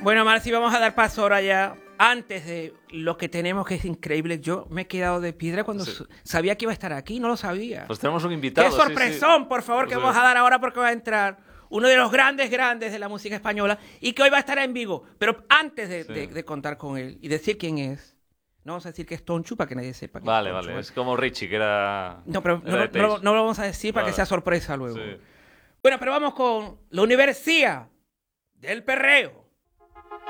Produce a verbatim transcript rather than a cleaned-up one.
Bueno, Marci, vamos a dar paso ahora ya. Antes de lo que tenemos, que es increíble, yo me he quedado de piedra cuando sí. sabía que iba a estar aquí, no lo sabía. Pues tenemos un invitado. ¡Qué sorpresón, sí, sí. por favor, que pues vamos a dar ahora porque va a entrar uno de los grandes, grandes de la música española y que hoy va a estar en Vigo. Pero antes de, sí. de, de contar con él y decir quién es, no vamos a decir que es Tonchu para que nadie sepa. Que vale, es vale, es como Richie, que era... No, pero era no, no, no lo vamos a decir para vale. que sea sorpresa luego. Sí. Bueno, pero vamos con la Universidad del Perreo.